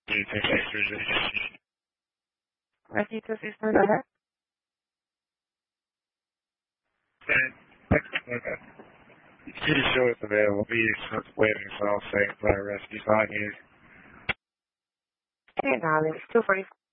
You take extras. Rescue 261, go ahead. See the show is available. Be waiting, so I'll say by rescue 5 years. Acknowledge 245.